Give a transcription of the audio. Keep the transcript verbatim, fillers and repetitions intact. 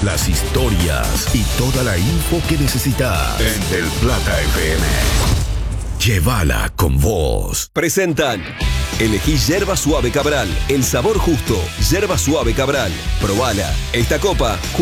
las historias y toda la info que necesitas en Del Plata F M. Llévala con vos. Presentan. Elegí Yerba Suave Cabral, el sabor justo. Yerba Suave Cabral. Probala. Esta copa